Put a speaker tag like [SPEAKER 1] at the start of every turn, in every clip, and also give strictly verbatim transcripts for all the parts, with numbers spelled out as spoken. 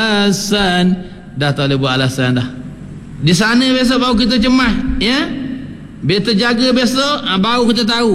[SPEAKER 1] alasan. Dah tak boleh buat alasan dah. Di sana besok baru kita cemas, ya. Bila terjaga besok, baru kita tahu,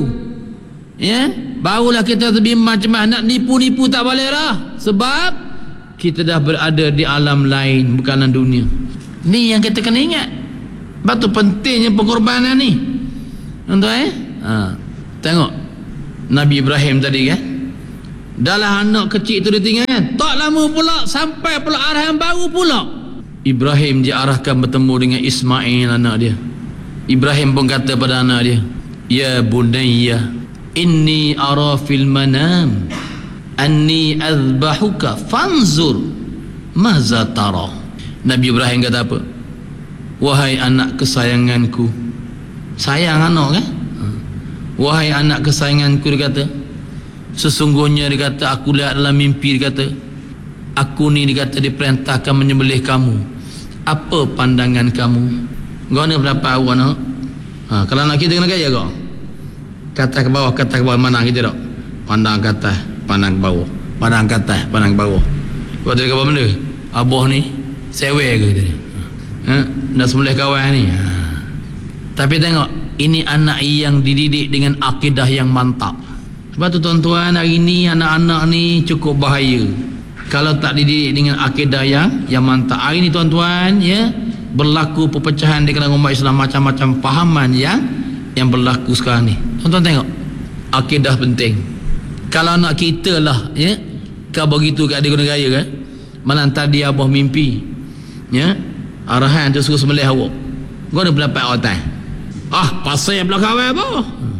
[SPEAKER 1] ya. Barulah kita terbimbang cemas. Nak nipu-nipu tak boleh dah. Sebab kita dah berada di alam lain, bukan dalam dunia. Ni yang kita kena ingat. Sebab tu pentingnya pengorbanan ni. Tuan eh? Ha. Tengok Nabi Ibrahim tadi kan. Dalam anak kecil tu dia tinggal kan. Tak lama pula sampai pula arahan baru pula. Ibrahim diarahkan bertemu dengan Ismail anak dia. Ibrahim pun kata pada anak dia, ya bunayya inni ara fil manam anni azbahuka fanzur maza tara. Nabi Ibrahim kata apa? Wahai anak kesayanganku. Sayang anak kan? Wahai anak kesayanganku, dia kata, sesungguhnya dia kata aku lihat dalam mimpi, dia kata aku ni, dia kata diperintahkan menyembelih kamu. Apa pandangan kamu? Kau ni berapa awak nak? Ha, kalau nak kita kena gaya kau. Kata ke bawah, kata ke bawah, mana kita tak? Pandang ke atas, pandang ke bawah. Pandang ke atas, pandang ke bawah. Kau tadi apa benda? Abah ni sewe ke tadi? Ha? Dah sembelih kawan ni. Ha. Tapi tengok, ini anak yang dididik dengan akidah yang mantap. Sebab tu tuan-tuan, hari ni anak-anak ni cukup bahaya kalau tak dididik dengan akidah yang yang mantap. Hari ni tuan-tuan, ya, berlaku perpecahan di kalangan umat Islam, macam-macam fahaman yang yang berlaku sekarang ni. Tuan-tuan tengok, akidah penting. Kalau anak kita lah, ya, kau begitu kat dia guna gaya kan, malam tadi abah mimpi, ya, arahan tu suruh sembelih awak. Kau ada pendapat otak. Ah, pasal yang belakang awal abah.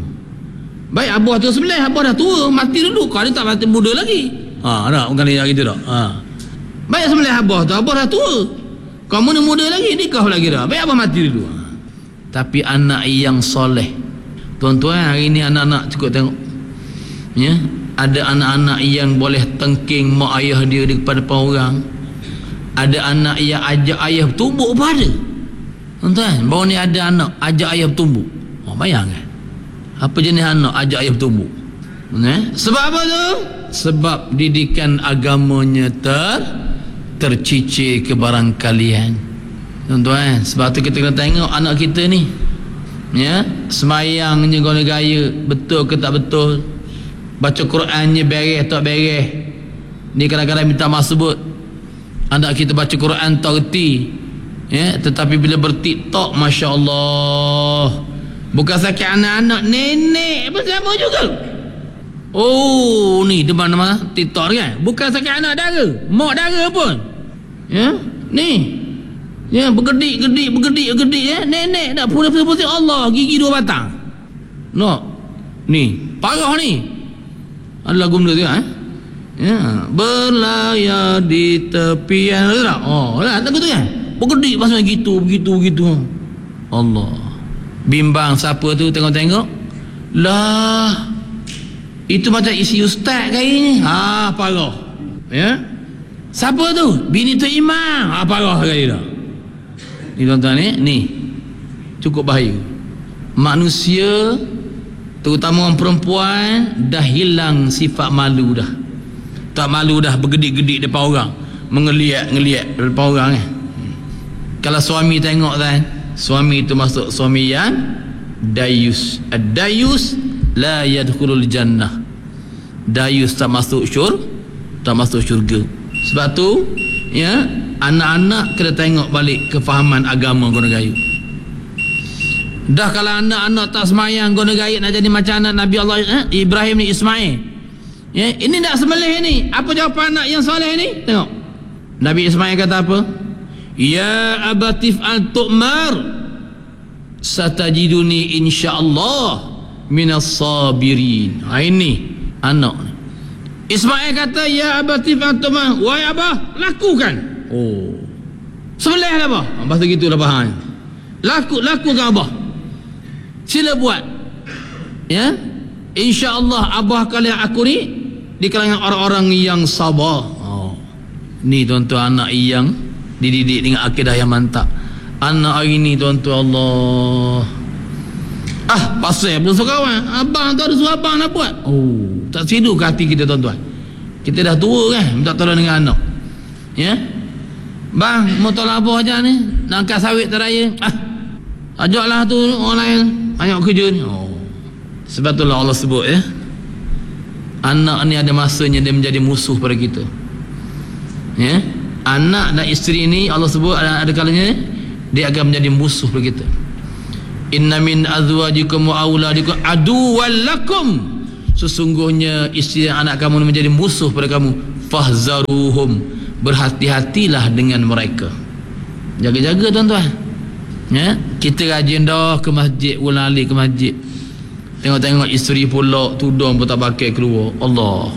[SPEAKER 1] Baik abah tu sembelih, abah dah tua, mati dulu. Kau ni tak mati muda lagi. Ha, ada bukan dia gitu dah. Ha. Baik sembelih abah tu, abah dah tua. Kamu ni muda lagi, nikah lagi dah. Baik abah mati dulu. Ha. Tapi anak yang soleh, tuan-tuan, hari ni anak-anak cukup tengok, ya, ada anak-anak yang boleh tengking mak ayah dia di kepada orang. Ada anak yang ajak ayah bertumbuk pada. Tuan-tuan, baru ni ada anak ajak ayah bertumbuk. Oh, bayangkan. Apa jenis anak ajak ayah bertumbuk? Eh? Sebab apa tu? Sebab didikan agamanya ter tercicir ke barang kalian. Tuan-tuan, sebab tu kita kena tengok anak kita ni, ya, semayangnya guna gaya betul ke tak betul, baca Qurannya beres tak beres. Ni kadang-kadang minta maaf sebut anak kita baca Quran tak reti, ya, tetapi bila bertiktok, Masya Allah, bukan sakit anak-anak, nenek pun sama juga. Oh, ni depan nama TikTok kan, bukan sakit anak dara, mak dara pun, ya, ni, ya, bergedik-gedik, bergedik-gedik, ya, nenek nak pusing-pusing, Allah, gigi dua batang. No, ni parah ni. Ada lagu benda tu kan, ya, berlayar di tepian, tak? Oh, lah, tak betul kan, bergedik pasal gitu, begitu, begitu. Allah, bimbang siapa tu tengok-tengok, lah, itu macam isi ustaz kayaknya. Ha, parah. Ya. Siapa tu? Bini tu imam. Ha, parah kali dah. Ni tuan-tuan ni, ni cukup bahaya. Manusia, terutama orang perempuan, dah hilang sifat malu dah. Tak malu dah, bergedik-gedik depan orang, mengeliat-ngeliat depan orang kan. Kalau suami tengok kan, suami itu masuk suami yang dayus. Ad-dayus la yadkhulul jannah. Dayus tak masuk syur, tak masuk syurga. Sebab tu, ya, anak-anak kena tengok balik kefahaman agama guna gaya. Dah kalau anak-anak tak semayang guna gaya nak jadi macam anak Nabi Allah, eh, Ibrahim ni, Ismail, ya, ini nak sembelih ni. Apa jawapan anak yang soleh ni? Tengok Nabi Ismail kata apa? Ya abatif al tu'mar satajiduni insyaallah minas sabirin. Ha, ini anak Ismail kata, ya abati fatuma, wahai abah, lakukan. Oh, sembelih lah abah. Abah segitu lah bahan. Laku, lakukan abah, sila buat, ya, insya-Allah abah kalian aku ni di kalangan orang-orang yang sabar. Oh, ni tuan-tuan anak yang dididik dengan akidah yang mantap. Anak hari ni tuan-tuan, Allah, ah, pasal pun sekawan, abang tu ada suruh abang nak buat. Oh, tak sidu ke hati kita tuan-tuan. Kita dah tua kan, minta tolong dengan anak, ya. bang mau tolak apa aja ni, nak angkat sawit tak raya, ah ajaklah tu orang lain banyak kerja ni. Oh, sebab itulah Allah sebut ya, anak ni ada masanya dia menjadi musuh pada kita ya. Anak dan isteri ni Allah sebut ada, ada kalanya dia akan menjadi musuh pada kita. Inna min azwajikum wa auladikum aduwwal lakum, sesungguhnya isteri dan anak kamu menjadi musuh pada kamu. Fahzaruhum, berhati-hatilah dengan mereka. Jaga-jaga tuan-tuan ya. Kita rajin dah ke masjid, ulang alik ke masjid, tengok-tengok isteri pula tudung pun tak pakai keluar, Allah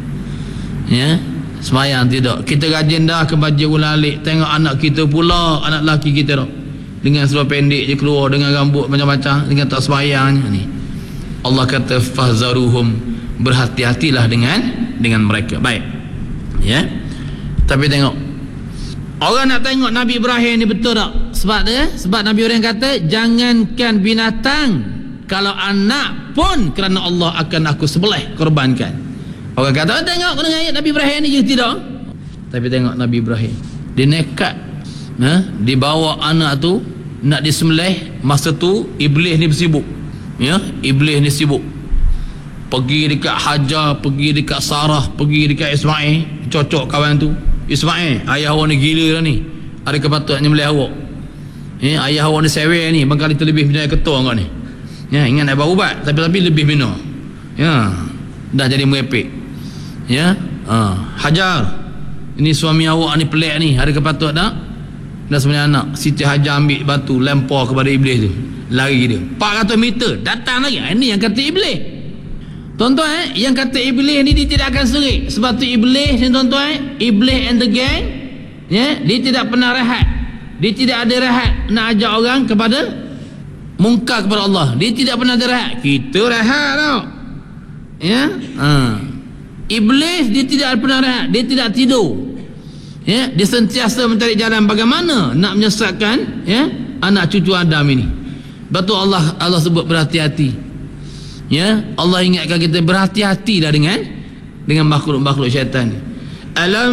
[SPEAKER 1] ya. Semayang tidak. Kita rajin dah ke masjid ulang alik, tengok anak kita pula, anak lelaki kita dah dengan seluar pendek je keluar, dengan rambut macam-macam, dengan tak semayang ni. Allah kata fahzaruhum, berhati-hatilah dengan dengan mereka. Baik ya. Tapi tengok, orang nak tengok Nabi Ibrahim ni betul tak? Sebab dia, sebab Nabi Ibrahim kata jangankan binatang, kalau anak pun kerana Allah akan aku sembelih, korbankan. Orang kata oh, tengok kena ayat Nabi Ibrahim ni je, tidak. Tapi tengok Nabi Ibrahim, dia nekat ha? Dibawa anak tu nak disembelih. Masa tu iblis ni bersibuk ya, iblis ni sibuk pergi dekat Hajar, pergi dekat Sarah, pergi dekat Ismail, cocok kawan tu. Ismail, ayah awak ni gila dah ni, adakah patut nyembelih awak ya? Ayah awak ni sewer ni, bangkali terlebih minum air ketua kau ni ya. Ingat nak berubat tapi tapi lebih minum ya, dah jadi merepek ya. Ha. Hajar, ini suami awak ni pelik ni, adakah patut tak? Dah sebenarnya anak Siti Hajar ambil batu lempar kepada iblis tu, lari dia empat ratus meter, datang lagi. Ini yang kata iblis tuan-tuan eh? Yang kata iblis ni dia tidak akan serik. Sebab tu iblis ni tuan-tuan eh? Iblis and the gang ya? Dia tidak pernah rehat, dia tidak ada rehat nak ajak orang kepada mungkar kepada Allah. Dia tidak pernah ada rehat. Kita rehat tau ya. Ha. Iblis dia tidak pernah rehat, dia tidak tidur ya. Dia sentiasa mencari jalan bagaimana nak menyesatkan ya anak cucu Adam ini. Betul Allah Allah sebut berhati-hati ya. Allah ingatkan kita berhati-hatilah dengan dengan makhluk-makhluk syaitan. Alam